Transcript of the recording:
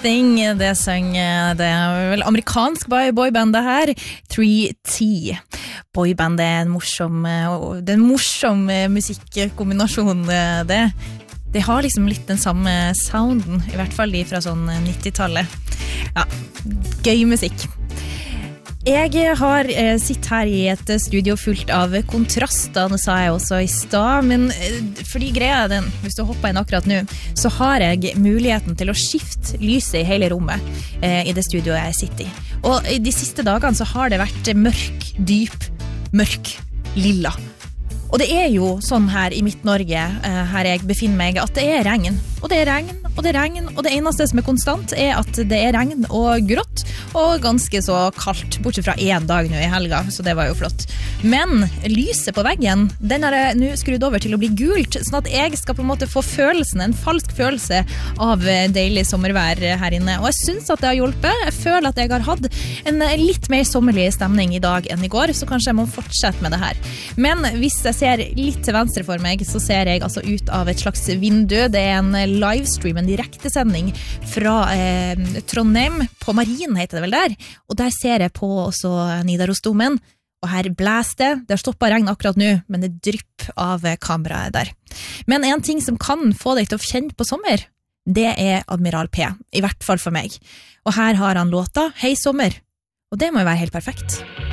Thing, det sang det vel amerikansk boybandet her, 3T. Boyband er en morsom musikkombinasjon, det. Det har liksom litt den samme sounden, i hvert fall de fra sånn 90-tallet. Ja, gøy musikk. Jeg har sitt her i et studio fullt av kontraster, det sa jeg også i stad, men fordi greia er den, hvis du hopper inn akkurat nå, så har jeg muligheten til å skifte lyset i hele rommet i det studioet jeg sitter i. Og de siste dagene så har det vært mørk, dyp, mørk, lilla. Og det er jo sånn her i Midt-Norge, her jeg befinner meg, at det er regn. Og det er regn, og det er regn, og det eneste som er konstant er at det er regn og grått, og ganske så kaldt, bortsett fra en dag nå i helga, så det var jo flott. Men lyset på veggen, den har jeg nå skrudd over til å bli gult, sånn at jeg skal på en måte få følelsen, en falsk følelse av deilig sommervær her inne. Og jeg synes at det har hjulpet. Jeg føler at jeg har hatt en litt mer sommerlig stemning i dag enn i går, så kanskje jeg må fortsette med det her. Men hvis jeg ser litt til venstre for meg, så ser jeg altså ut av et slags vindu. Det er en livestream, en direktesending fra Trondheim, på Marien heter det vel der, og der ser jeg på også Nidarosdomen, og her blæser det har stoppet regn akkurat nå, men det drypper av kameraet der. Men en ting som kan få deg til å kjenne på sommer, det er Admiral P, i hvert fall for meg. Og her har han låta Hei sommer, og det må jo være helt perfekt.